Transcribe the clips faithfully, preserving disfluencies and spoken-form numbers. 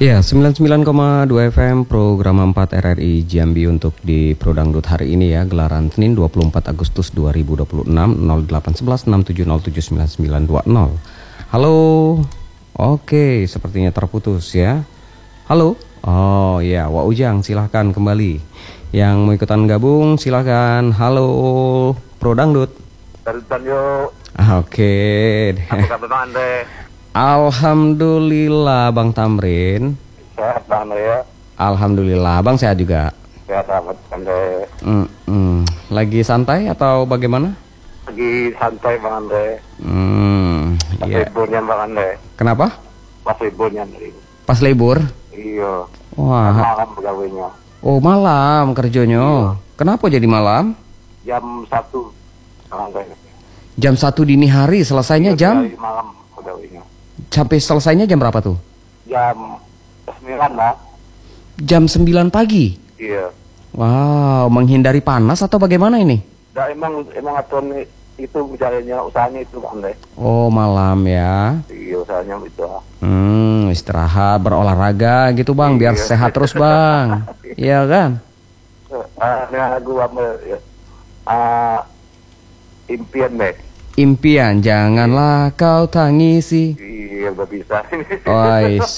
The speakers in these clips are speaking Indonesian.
Ya, sembilan puluh sembilan koma dua F M program empat R R I Jambi untuk di Prodangdut hari ini ya. Gelaran Senin dua puluh empat Agustus dua ribu dua puluh enam nol delapan sebelas enam tujuh nol tujuh sembilan sembilan dua nol. Halo. Oke, sepertinya terputus ya. Halo. Oh ya, Wak Ujang silahkan kembali. Yang mau ikutan gabung silahkan. Halo Prodangdut. Yuk. Oke. Apa kabar Bang Andre? Alhamdulillah Bang Tamrin. Sehat Bang Andre ya? Alhamdulillah, Bang sehat juga. Sehat Bang Andre. Mm -mm. Lagi santai atau bagaimana? Lagi santai Bang Andre. Hmm, Pas iya. liburnya Bang Andre. Kenapa? Pas liburnya Andre. Pas libur? Iya. Wah. Malam pegawainya. Oh malam kerjanya. Iya. Kenapa jadi malam? Jam satu Bang Andre. Jam satu dini hari, selesainya Iya, jam? dari malam pegawainya. Sampai selesainya jam berapa tuh? Jam sembilan lah. Jam sembilan pagi? Iya. Wow, menghindari panas atau bagaimana ini? Nah, emang emang aturan itu bicaranya usahanya itu Bang Andre. Oh malam ya. Iya usahanya itu lah. Hmm, istirahat, berolahraga gitu Bang, biar Iya. sehat terus Bang. Iya kan? Ah, ini lagu apa ya? Ah, impian deh. Impian, janganlah kau tangisi. Iya, udah bisa. Ois,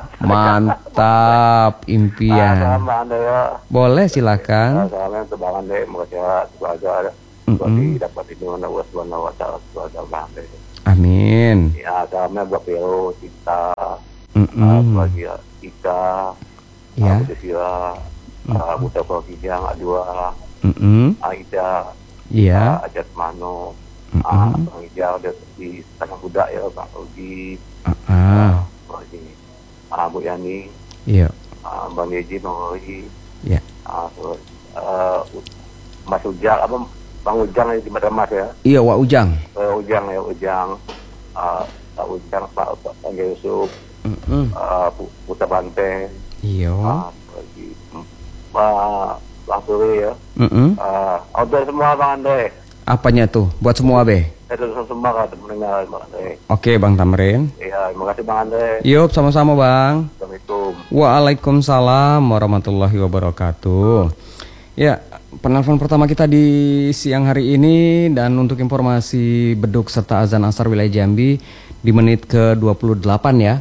mantap impian. Sama Anda ya. Boleh silakan. Sama untuk Bang Anda, semoga sehat, semoga Mm-mm. dapat lindungan Allah Subhanahu wa taala, semoga Bang Anda. Amin. Ya, sama buat Pelo, Cinta, Mm-mm. sebagai Ika, Ya. Abu Desira, Abu Tafal Kijang, Adua, Mm-mm. Aida, Iya. Ajat Mano, Mm-mm. Bang Ijal di Tanah Budak ya, Bang Rugi, Ah. Bang Abu Yani, Iya. Uh, Bang Yeji, Bang Roy, Ya. uh, terus uh, Mas Ujang, apa Bang Ujang di Madam Mas ya, Iya, Wak Ujang. uh, Ujang ya Ujang, uh, Pak Ujang, Pak Pak Angga Yusuf, Mm-mm. uh, Putra Banteng, Iya. uh, lagi Pak Bang Suri ya, Mm-mm. uh, order semua Bang Andre, Apanya tuh? Buat semua be? saya terus semua kalau mendengar Bang Andre. Oke Bang Tamrin. Iya, terima kasih Bang Andre. Yup, sama-sama Bang. Assalamualaikum. Waalaikumsalam warahmatullahi wabarakatuh. Ya, penelpon pertama kita di siang hari ini, dan untuk informasi beduk serta azan asar wilayah Jambi di menit ke dua puluh delapan ya.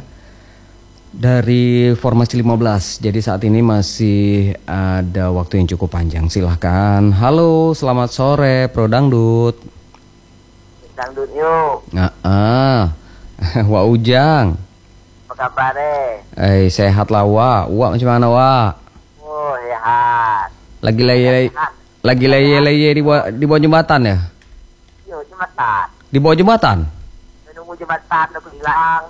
Dari formasi lima belas. Jadi saat ini masih ada waktu yang cukup panjang. Silahkan. Halo, selamat sore Prodangdut. Dangdut yuk, Nah, ah. Wak Ujang. apa kabar eh? Eh, sehat lah Wak. Wak macam mana Wak? Oh, sehat. Lagi leye lagi leye-leye di bawah di bawah jembatan ya? Yo, jembatan. Di bawah jembatan? Menunggu jembatan aku hilang.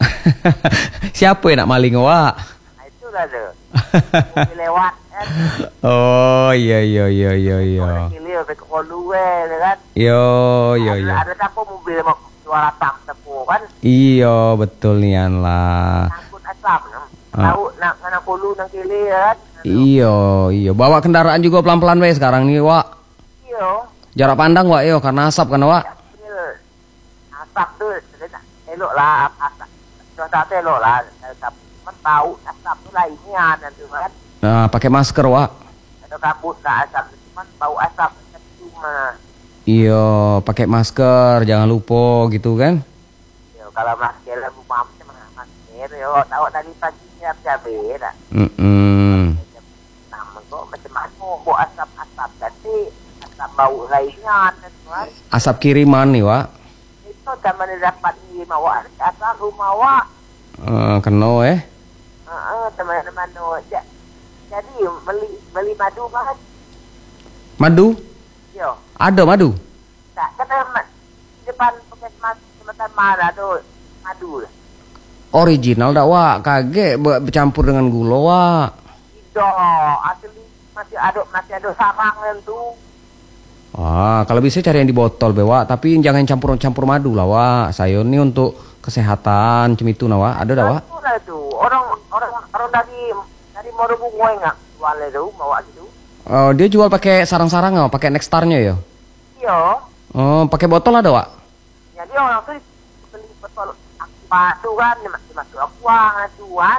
Siapa yang nak maling Wak? Nah, itu lah tu. Mungkin lewat kan. Oh iya iya iya iya iya. Orang kili sampai ke Kolu eh, kan. Yo yo yo. Ada tapo mobil mau suara tam tapo kan. Iyo betul nian lah. Angkut asam. Ah. Tahu nak nak Kolu nang kili kan. Iyo iyo. Bawa kendaraan juga pelan-pelan weh sekarang nih Wak. Iyo. Jarak pandang Wak yo karena asap kan Wak. Ya, asap tu elok lah asap. Contoh elok lah. Asap. Man tahu asap tu lainnya nanti kan. Nah, pakai masker Wak. Ada kabut nak asap cuman bau asap cuma. Iyo, pakai masker jangan lupa gitu kan. Yo kalau masker lah rumah macam mana masker yo tahu dari pagi siap cabe dah. Mm-mm. Nama kok macam mana bau asap-asap tadi asap bau lainnya kan. Asap kiriman nih Wak. Itu zaman dapat ni mawak asap rumah wak. Eh, keno eh. Heeh teman-teman no. Jadi beli beli madu kan. Madu? Yo. Ada madu? Tak kena depan puskesmas Kecamatan Mara tu madu. Original dak Wak? Kaget be- bercampur dengan gula Wak. Tidak, asli masih ada masih ada sarang yang tu. Wah, kalau bisa cari yang di botol be Wak, tapi jangan campur-campur madu lah Wak. Saya ini untuk kesehatan cem itu nah Wak. Ada dak Wak? Itulah tu. Orang orang orang dari dari Morobungo enggak jual tu bawa gitu. Oh, dia jual pakai sarang-sarang nggak? Pakai Nextarnya ya? Iya. Oh, pakai botol ada Wak? Jadi orang tu beli botol aqua tu kan, dia masih masuk aqua tuan.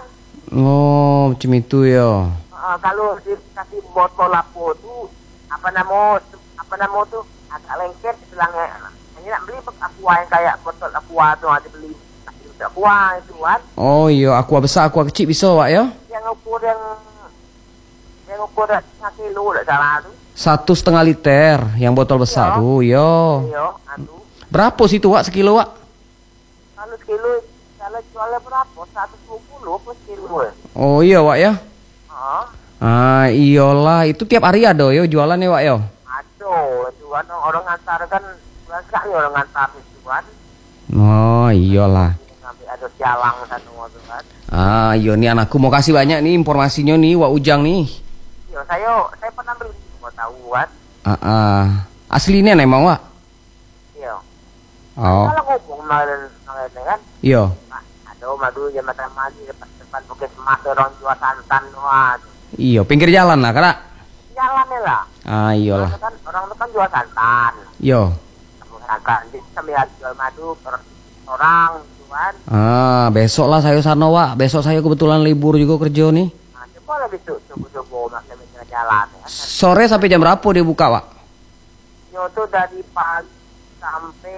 Oh, macam itu ya. Uh, kalau dikasih botol lapo tuh apa nama apa nama tuh agak lengket bilangnya. Ini nak beli aqua yang kayak botol aqua tuh ada beli aqua itu kan. Oh iya, aqua besar, aqua kecil bisa Wak ya? Yang ukur yang yang ukur satu kilo tak salah tu. Satu setengah liter yang botol besar tuh, yo. Yo, anu. Berapa sih itu Wak sekilo Wak? Kalau sekilo kalau jualnya berapa? seratus dua puluh per kilo. Oh iya Wak ya? Heeh. Ah iyalah, itu tiap hari ada yo jualan ya Wak yo? Aduh, itu kan orang ngantar kan banyak ya orang ngantar itu kan. Oh iyalah. Sampai ada jalang satu waktu kan. Ah iya nih anakku mau kasih banyak nih informasinya nih Wak Ujang nih. Yo, saya saya pernah beli mau tahu kan. Ah, ah. Aslinya emang Wak? Iya. Oh. Kalau ngomong malah malah kan. Iya. Aduh, madu jembatan maju depan depan bukit emas orang jual santan wah. Iya, pinggir jalan lah, Kak. Jalannya lah. Ah, iyalah. Orang kan orang itu kan jual santan. Yo. Santan di sambil jual madu per orang jual. Ah, besok lah saya sana, Wak. Besok saya kebetulan libur juga kerja nih. Nah, coba lah besok coba-coba nak jalan jalan ya. Sore sampai jam berapa dia buka, Wak? Yo tuh dari pagi sampai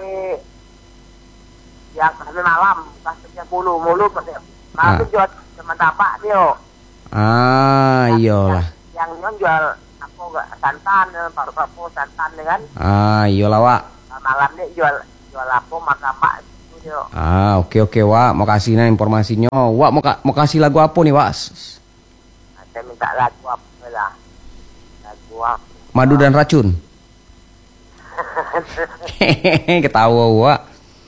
yang sampai malam, sampai jam sepuluh mulu pada. Malam tuh jual cuma tapak dia. Ah, iyalah. Yang yang jual apa enggak santan, paru-paru santan kan. Ah, iyalah, Wak. Malam dia jual jual apa martabak itu dia. Ah, oke oke, Wak. Mau kasih nih informasinya. Wak mau ka mau kasih lagu apa nih, Wak? Nah, saya minta lagu apa lah. Lagu apa? Madu dan racun. Hehehe, ketawa, Wak.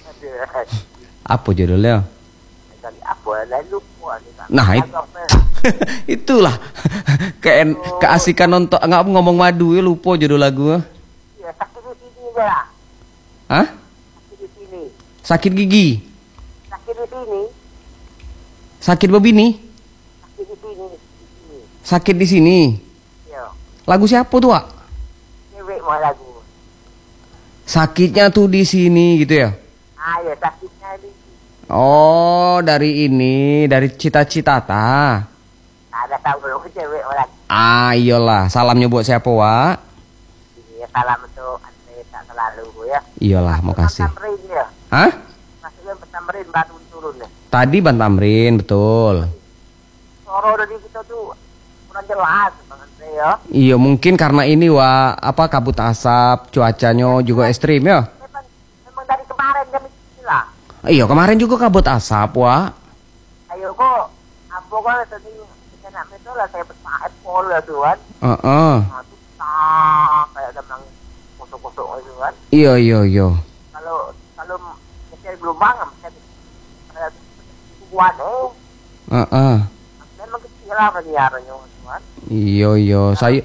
Apa judulnya? Kali apa lah lupa ni. Nah, itu. Itulah ke keasikan nonton nggak ngomong madu ya lupa judul lagu. Ya, sakit di sini je lah. Hah? Sakit di sini. Sakit gigi. Sakit di sini. Sakit begini. Sakit di sini. Di sini. Sakit di sini. Ya. Lagu siapa tuh, Wak? Cewek mau lagu. Sakitnya tuh di sini gitu ya. Ah, ya sakitnya di sini. Oh, dari ini, dari cita-cita ta. Ada tahu dulu cewek mau lagu. Ah, iyalah. Salamnya buat siapa, Wak? Ini salam untuk Andre tak selalu ya. Iyalah, mau kasih. Tamrin ya. Hah? Maksudnya Tamrin baru turun ya. Tadi Ban Tamrin, betul. Suara dari kita tuh kurang jelas Bang Andre ya. Iya, mungkin karena ini, Wak, apa kabut asap, cuacanya juga ekstrim ya. Memang, memang dari kemarin jam ini lah. Iya, kemarin juga kabut asap, Wak. Ayo kok, apa kok tadi saya nak itu lah saya pesan Apple lah tuh kan. Heeh. Nah, itu tak kayak gampang kosong-kosong itu kan. Iya, iya, iya. Kalau kalau saya belum bangun, saya saya kuat eh. Heeh. Memang kecil lah penyiarannya kan. Iya, iya. Saya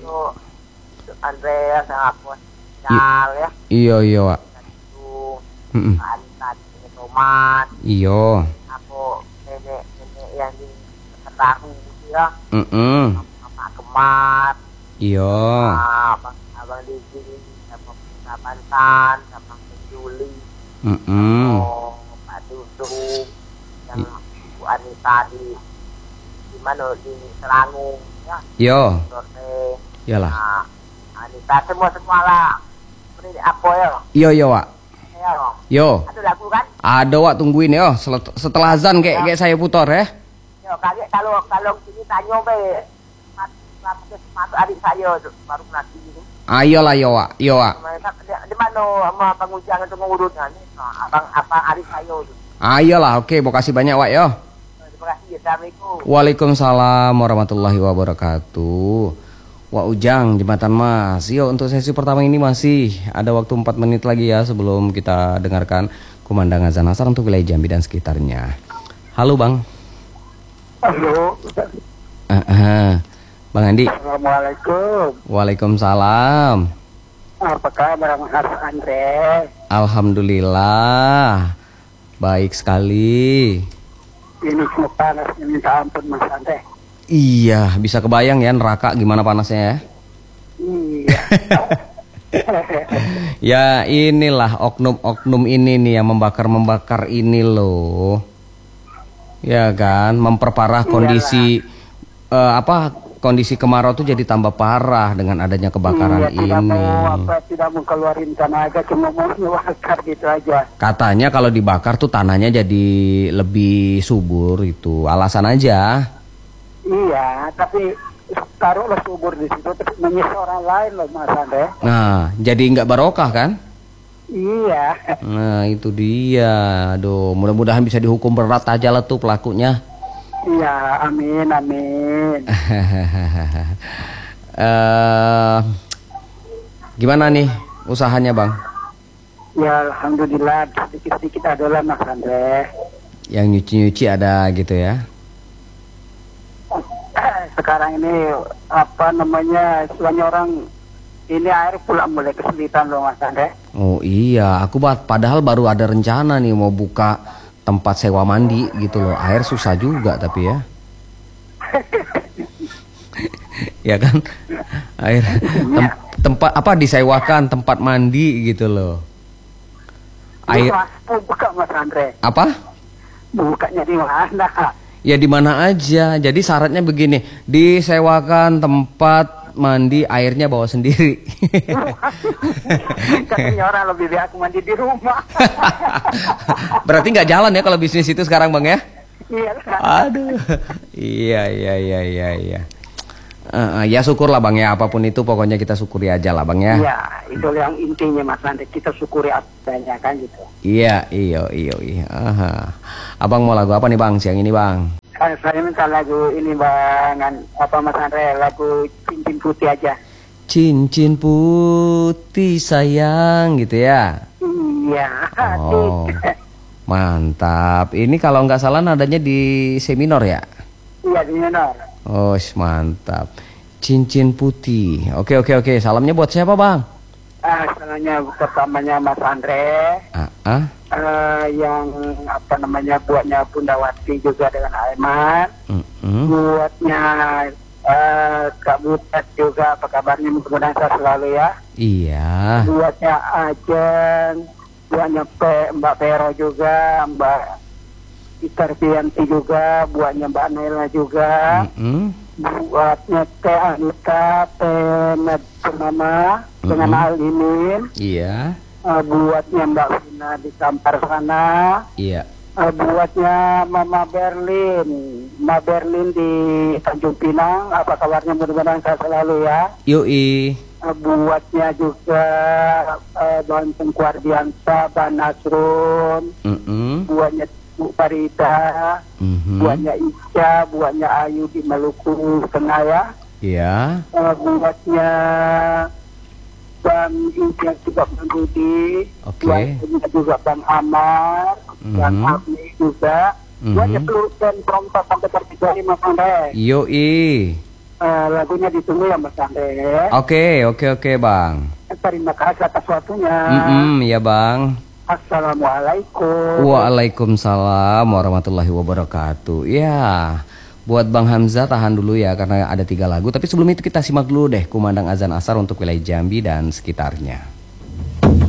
Andrea sama aku Cal ya. Iya, iya, Wak. Itu Heeh. Antan tomat. Iya. Aku nenek-nenek yang di Tahu ya. Heeh. Pak Kemar. Iya. Abang Abang Didi sama Pak Bantan sama Juli. Heeh. Oh, Pak Dudu yang Bu Anita di di mana di Serangung ya. Iya. Sorte. Iyalah. Nah, Anita semua semua lah. Ini apa ya? Iya, iya, Wak. Ya. Yo. Ada lagu kan? Ada, Wak, tungguin ya. Sel- Setelah azan kayak kayak saya putar ya. Ya, kaget kalau kalau sini tanya be masuk masuk adik saya tu, baru nanti ini. Ah, iyalah, iya, Wak. Iya, Wak. Di, di mana sama pengujang itu mengurutnya ni? Nah, abang abang adik saya tu. Ah, iyalah. Oke, mau kasih banyak, Wak, ya. Terima kasih. Assalamualaikum. Waalaikumsalam warahmatullahi wabarakatuh. Wak Ujang, Jembatan Mas. Yuk, untuk sesi pertama ini masih ada waktu empat menit lagi ya sebelum kita dengarkan kumandang azan asar untuk wilayah Jambi dan sekitarnya. Halo, Bang. Halo. Uh, uh. Bang Andi. Assalamualaikum. Waalaikumsalam. Apa kabar Mas Andre? Alhamdulillah. Baik sekali. Ini semua panas, minta ampun Mas Andre. Iya, bisa kebayang ya neraka gimana panasnya ya. Iya. Ya inilah oknum-oknum ini nih yang membakar-membakar ini loh. Ya kan, memperparah kondisi eh, apa kondisi kemarau tuh jadi tambah parah dengan adanya kebakaran iya, ini. Tidak mau apa, tidak mau keluarin tenaga, cuma mau membakar gitu aja. Katanya kalau dibakar tuh tanahnya jadi lebih subur, itu alasan aja. Iya, tapi taruhlah subur di situ, terus menyisir orang lain loh Mas Andre. Nah, jadi nggak barokah kan? Iya. Nah, itu dia. Aduh, mudah-mudahan bisa dihukum berat aja lah tuh pelakunya. Iya, amin, amin. uh, gimana nih usahanya Bang? Ya, alhamdulillah sedikit-sedikit adalah Mas Andre. Yang nyuci-nyuci ada gitu ya? Sekarang ini apa namanya, istilahnya orang ini air pula mulai kesulitan loh Mas Andre. Oh iya, aku padahal baru ada rencana nih mau buka tempat sewa mandi gitu loh. Air susah juga tapi ya. Ya kan? Air tem tempat apa disewakan tempat mandi gitu loh. Air mau buka Mas Andre. apa? Bukanya di mana? Ya di mana aja. Jadi syaratnya begini, disewakan tempat mandi, airnya bawa sendiri. Katanya orang lebih baik aku mandi di rumah. Berarti nggak jalan ya kalau bisnis itu sekarang Bang ya? Iya. Aduh. Iya iya iya iya iya. Uh, ya syukurlah Bang ya, apapun itu pokoknya kita syukuri aja lah Bang ya. Iya, itu yang intinya Mas nanti kita syukuri adanya kan gitu. Iya iya iya iya. Aha. Abang mau lagu apa nih Bang siang ini Bang? Eh, saya minta lagu ini Bang, apa Mas Andre, lagu Cincin Putih aja. Cincin putih sayang gitu ya. Iya. Oh, mantap. Ini kalau nggak salah nadanya di C minor ya? Iya di minor. Oh, mantap. Cincin putih. Oke oke oke. Salamnya buat siapa Bang? Ah, salahnya pertamanya Mas Andre. Ah, ah. Uh, yang apa namanya buatnya Bunda Wati juga dengan Aiman. Mm-hmm. Buatnya uh, Kak Butet juga, apa kabarnya, mudah-mudahan sehat selalu ya. Iya. Buatnya Ajeng, buatnya Pe, Mbak Vero juga, Mbak Ikarpianti juga, buatnya Mbak Nela juga. Mm-hmm. Buatnya Teh Anita, Teh Purnama mm-hmm. dengan Alimin. Iya. Uh, buatnya Mbak Vina di Kampar sana. Iya. Uh, buatnya Mama Berlin, Mama Berlin di Tanjung Pinang. Apa kabarnya, mudah-mudahan sehat selalu ya. Yoi. Uh, buatnya juga uh, Bang Tengku Ardiansa, Bang Nasrun. Mm-hmm. Buatnya Bu Farida. Mm-hmm. Buatnya Ica, buatnya Ayu di Maluku Tengah ya. Iya. Uh, buatnya Bang Intian juga Bang Rudi, okay. Buatnya juga Bang Amar, mm-hmm. Bang Abni juga, mm-hmm. Buatnya seluruh band perompak sampai tertiga Mas Andre. Yoi. Uh, lagunya ditunggu ya Mas Andre. Oke okay, oke okay, oke okay, Bang. Terima kasih atas waktunya. Mm-mm, ya Bang. Assalamualaikum. Waalaikumsalam warahmatullahi wabarakatuh. Ya. Buat Bang Hamzah tahan dulu ya karena ada tiga lagu. Tapi sebelum itu kita simak dulu deh kumandang azan asar untuk wilayah Jambi dan sekitarnya.